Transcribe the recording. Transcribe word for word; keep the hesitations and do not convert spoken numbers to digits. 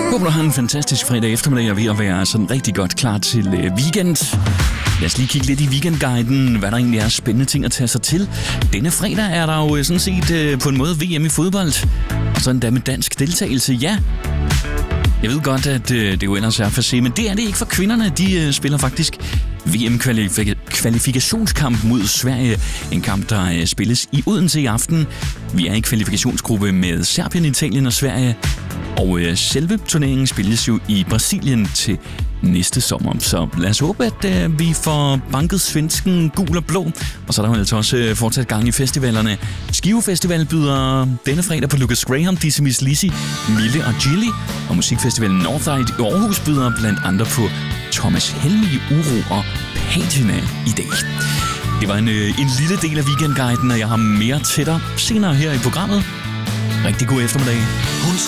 Håber, du har en fantastisk fredag eftermiddag og ved at være sådan rigtig godt klar til øh, weekend. Lad os lige kigge lidt i weekendguiden, hvad der egentlig er spændende ting at tage sig til. Denne fredag er der jo sådan set øh, på en måde V M i fodbold. Sådan der med dansk deltagelse, ja. Jeg ved godt, at øh, det jo ellers er for se, men det er det ikke for kvinderne. De øh, spiller faktisk V M-kvalifikationskamp mod Sverige. En kamp, der øh, spilles i Odense i aften. Vi er i kvalifikationsgruppe med Serbien, Italien og Sverige. Og øh, selve turneringen spilles jo i Brasilien til næste sommer. Så lad os håbe, at øh, vi får banket svensken gul og blå. Og så er der jo altså også øh, fortsat gang i festivalerne. Skive Festival byder denne fredag på Lucas Graham, Dizzy Miss Lizzy, Mille og Gilly. Og Musikfestivalen Northside i Aarhus byder blandt andre på Thomas Helmig, Uro og Patina i dag. Det var en, øh, en lille del af weekendguiden, og jeg har mere til dig senere her i programmet. Rigtig god eftermiddag. Hun